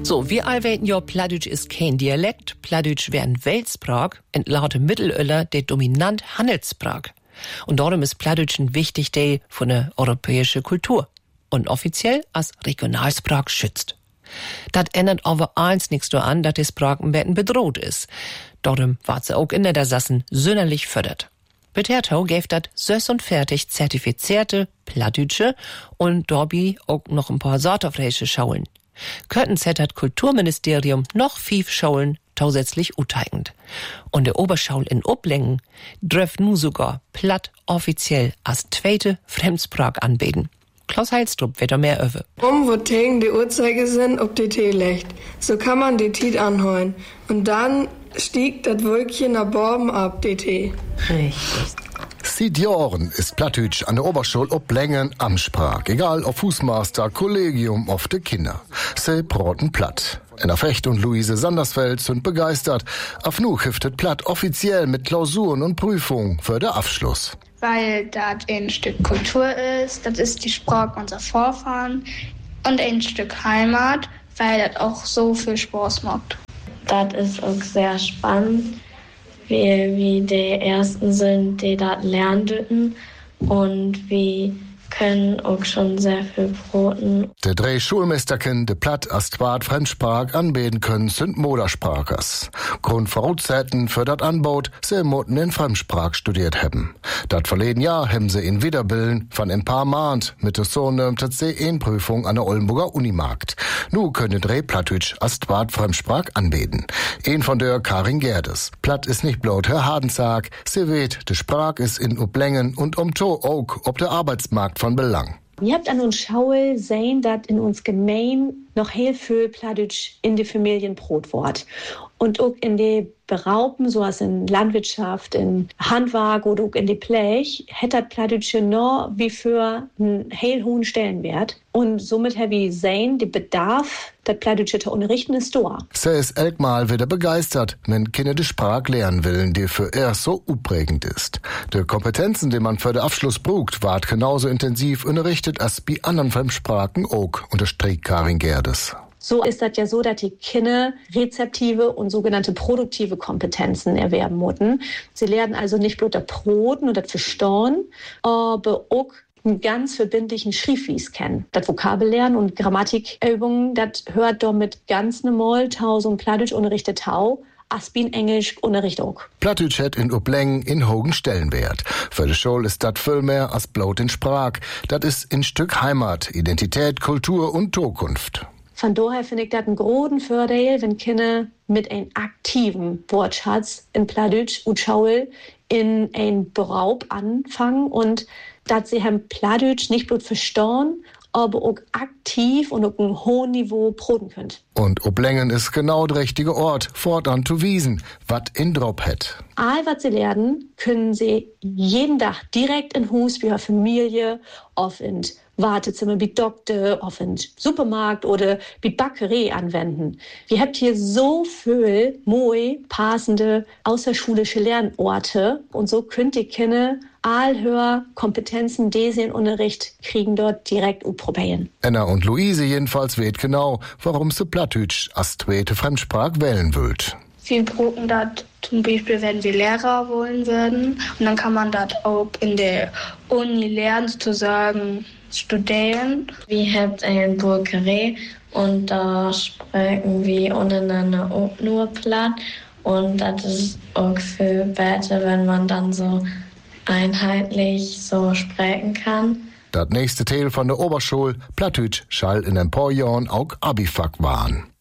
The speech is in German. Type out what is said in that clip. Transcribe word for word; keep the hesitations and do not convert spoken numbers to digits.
So, wir all weten ja, Plattdeutsch ist kein Dialekt. Plattdeutsch wäre ein Weltsprach, entlaute Mittelöller der dominant Handelssprach. Und darum ist Plattdeutsch ein wichtig Teil von der europäischen Kultur. Und offiziell als Regionalsprach schützt. Das ändert aber eins nichts nur an, dass die Sprache ein bisschen bedroht ist. Darum wird sie auch in der Sassen sonderlich fördert. Beterto gäft dat süß und fertig zertifizierte Plattdeutsche und dabei auch noch ein paar sortofreische Schulen. Könnten hat das Kulturministerium noch fünf Schulen zusätzlich uteigend. Und der Oberschule in Oblängen dürft nu sogar Platt offiziell als zweite Fremdsprach anbieten. Klaus Heilstrup wird da mehr öwe. Um wo tegen die Uhrzeigersinn ob die Tee legt. So kann man die Tiet anholen. Und dann stieg das Wölkchen nach Borben ab, die Tee. Richtig. Seit Jahren ist Plattdeutsch an der Oberschule Oblängen Amtssprach. Egal ob Fußmaster, Kollegium, auf de Kinder. Se broten platt. Enna Fecht und Luise Sandersfeld sind begeistert. Auf nu hiftet Platt offiziell mit Klausuren und Prüfungen für den Abschluss. Weil das ein Stück Kultur ist, das ist die Sprache unserer Vorfahren und ein Stück Heimat, weil das auch so viel Spaß macht. Das ist auch sehr spannend, wie, wie die Ersten sind, die das lernen dürfen und wie können auch schon sehr viel broten. Der drei Schulmeisterken, de Platt als zweit Fremdsprach anbeten können, sind Modersprachers. Grundvoraussetzungen für das Anbaut, sie moten in Fremdsprach studiert haben. Dat verleden Jahr haben sie in Wiederbilden von ein paar Mahnt mit der Sohn C E-Prüfung an der Oldenburger Unimarkt. Nu können drei Plattdeutsch als zweit Fremdsprach anbeten. Ein von der Karin Gerdes. Platt ist nicht bloß Herr Hadensag, sie weht, de Sprach ist in Oblängen und um to auch ob der Arbeitsmarkt von Belang. Ihr habt an uns Schaul sehen, dass in uns Gemein noch heel viel Plattdeutsch in die Familien Brot wort. Und auch in die Berauben, so als in Landwirtschaft, in Handwerk oder auch in die Blech, hätte das Plattdeutsche noch wie für einen heel hohen Stellenwert. Und somit habe ich sehen, der Bedarf, das Plattdeutsche zu unterrichten, ist da. Sie ist elkmal wieder begeistert, wenn Kinder die Sprache lernen wollen, die für er so uprägend ist. Die Kompetenzen, die man für den Abschluss braucht, ward genauso intensiv unterrichtet als bei anderen Fremdsprachen auch, unterstrich Karin Gerdes. So ist das ja so, dass die Kinder rezeptive und sogenannte produktive Kompetenzen erwerben müssen. Sie lernen also nicht bloß das Broten und das Verstehen, aber auch einen ganz verbindlichen Schriftlies kennen. Das Vokabellernen und Grammatikübungen, das hört doch mit ganz normal tausend Plattdeutsch unterrichtet tau. Aspin Englisch Unterricht auch. Plattdeutsch hat in Oblängen in hohen Stellenwert. Für die Schule ist das viel mehr als bloß in Sprach. Das ist ein Stück Heimat, Identität, Kultur und Zukunft. Von daher finde ich das einen großen Vorteil, wenn Kinder mit einem aktiven Wortschatz in Plattdeutsch und Schaul in ein Beraub anfangen und dass sie haben Plattdeutsch nicht bloß verstehen, aber auch aktiv und auf einem hohen Niveau broten könnt. Und Oblängen ist genau der richtige Ort, fortan zu wiesen, wat in Drop het. All was sie lernen, können sie jeden Tag direkt in Hus wie ihre Familie, auf in Wartezimmer wie Doktor, auf in Supermarkt oder wie Bäckerei anwenden. Wir habt hier so viel moi passende außerschulische Lernorte und so könnt die Kinder all höher Kompetenzen, die sie in Unterricht kriegen, dort direkt probieren. Anna und Luise jedenfalls weet genau, warum sie Plattdeutsch als zweite Fremdsprach wählen wollt. Wir brauchen das zum Beispiel, wenn wir Lehrer wollen würden. Und dann kann man das auch in der Uni lernen, sozusagen studieren. Wir haben eine Bäckerei und da sprechen wir untereinander auch nur Platt. Und das ist auch viel besser, wenn man dann so einheitlich so sprechen kann. Das nächste Teil von der Oberschule, Plattdeutsch, schall in ein paar Jahren auch Abifak waren.